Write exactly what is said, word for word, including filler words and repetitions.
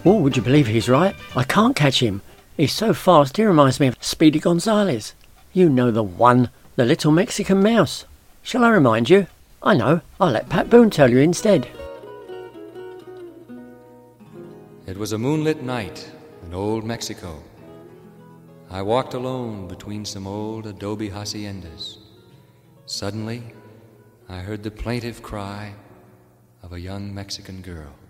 Oh, would you believe he's right? I can't catch him. He's so fast, he reminds me of Speedy Gonzales. You know the one, the little Mexican mouse. Shall I remind you? I know, I'll let Pat Boone tell you instead. It was a moonlit night in old Mexico. I walked alone between some old adobe haciendas. Suddenly, I heard the plaintive cry of a young Mexican girl.